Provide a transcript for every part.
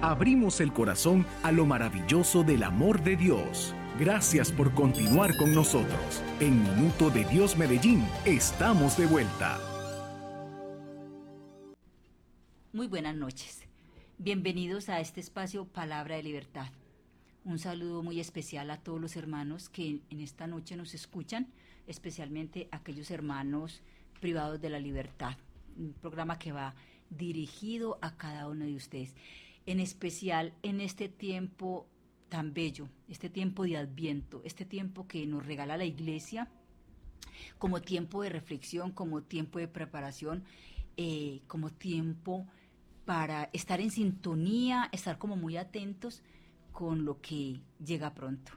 Abrimos el corazón a lo maravilloso del amor de Dios. Gracias por continuar con nosotros. En Minuto de Dios Medellín, estamos de vuelta. Muy buenas noches. Bienvenidos a este espacio Palabra de Libertad. Un saludo muy especial a todos los hermanos que en esta noche nos escuchan, especialmente a aquellos hermanos privados de la libertad. Un programa que va dirigido a cada uno de ustedes, en especial en este tiempo tan bello, este tiempo de Adviento, este tiempo que nos regala la Iglesia como tiempo de reflexión, como tiempo de preparación, como tiempo para estar en sintonía, estar como muy atentos con lo que llega pronto.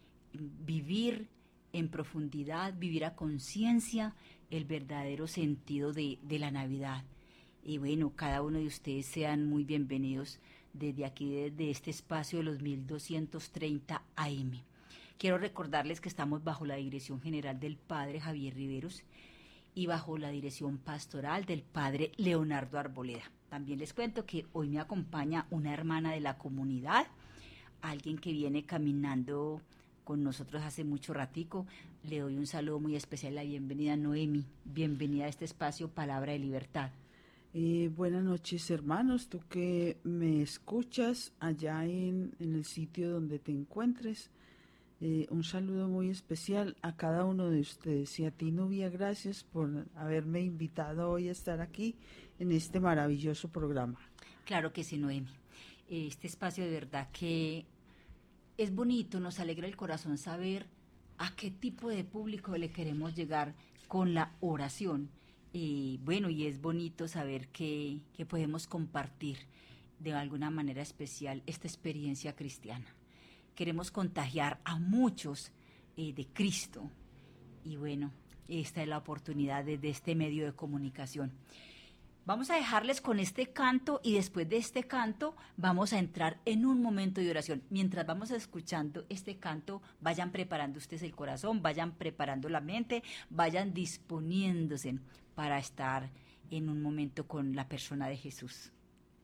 Vivir en profundidad, vivir a conciencia el verdadero sentido de la Navidad. Y bueno, cada uno de ustedes sean muy bienvenidos desde aquí, desde este espacio de los 1230 AM. Quiero recordarles que estamos bajo la dirección general del Padre Javier Riveros y bajo la dirección pastoral del Padre Leonardo Arboleda. También les cuento que hoy me acompaña una hermana de la comunidad, alguien que viene caminando con nosotros hace mucho ratico. Le doy un saludo muy especial, la bienvenida, Noemi. Bienvenida a este espacio Palabra de Libertad. Buenas noches, hermanos, tú que me escuchas allá en el sitio donde te encuentres. Un saludo muy especial a cada uno de ustedes, y a ti, Nubia, gracias por haberme invitado hoy a estar aquí en este maravilloso programa. Claro que sí, Noemi. Este espacio de verdad que es bonito, nos alegra el corazón saber a qué tipo de público le queremos llegar con la oración. Bueno, y es bonito saber que podemos compartir de alguna manera especial esta experiencia cristiana. Queremos contagiar a muchos de Cristo. Y bueno, esta es la oportunidad desde este medio de comunicación. Vamos a dejarles con este canto y después de este canto vamos a entrar en un momento de oración. Mientras vamos escuchando este canto, vayan preparando ustedes el corazón, vayan preparando la mente, vayan disponiéndose para estar en un momento con la persona de Jesús.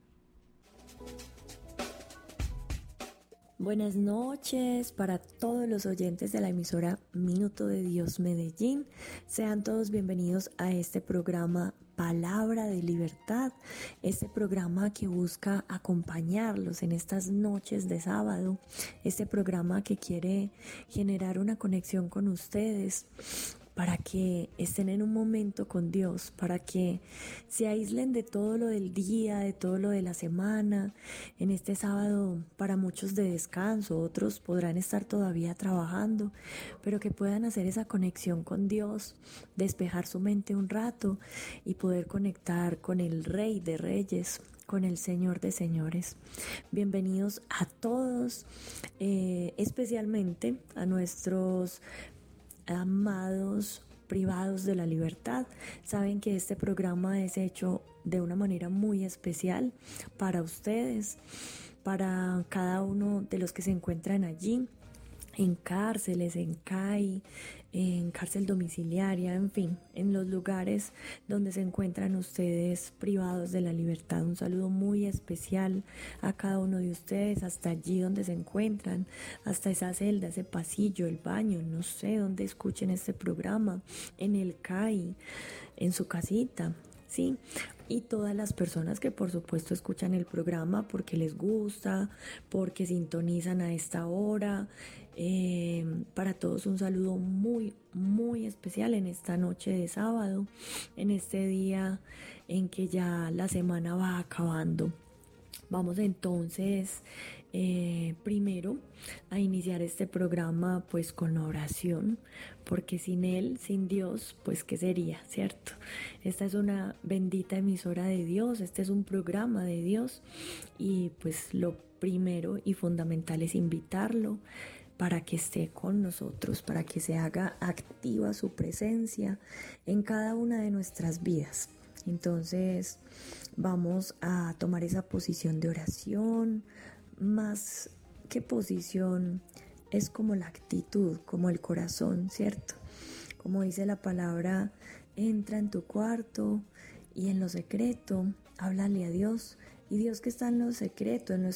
Buenas noches para todos los oyentes de la emisora Minuto de Dios Medellín. Sean todos bienvenidos a este programa Palabra de Libertad, este programa que busca acompañarlos en estas noches de sábado, este programa que quiere generar una conexión con ustedes para que estén en un momento con Dios, para que se aíslen de todo lo del día, de todo lo de la semana. En este sábado, para muchos de descanso, otros podrán estar todavía trabajando, pero que puedan hacer esa conexión con Dios, despejar su mente un rato y poder conectar con el Rey de Reyes, con el Señor de Señores. Bienvenidos a todos, especialmente a nuestros amados privados de la libertad. Saben que este programa es hecho de una manera muy especial para ustedes, para cada uno de los que se encuentran allí, en cárceles, en CAI, en cárcel domiciliaria, en fin, en los lugares donde se encuentran ustedes privados de la libertad. Un saludo muy especial a cada uno de ustedes, hasta allí donde se encuentran, hasta esa celda, ese pasillo, el baño, no sé dónde escuchen este programa, en el CAI, en su casita. Sí, y todas las personas que por supuesto escuchan el programa porque les gusta, porque sintonizan a esta hora. Para todos un saludo muy, muy especial en esta noche de sábado, en este día en que ya la semana va acabando. Vamos entonces primero a iniciar este programa pues con la oración, porque sin Él, sin Dios, pues ¿qué sería? ¿Cierto? Esta es una bendita emisora de Dios, este es un programa de Dios y pues lo primero y fundamental es invitarlo para que esté con nosotros, para que se haga activa su presencia en cada una de nuestras vidas. Entonces vamos a tomar esa posición de oración, más que posición, es como la actitud, como el corazón, ¿cierto? Como dice la palabra, entra en tu cuarto y en lo secreto, háblale a Dios. Y Dios que está en lo secreto,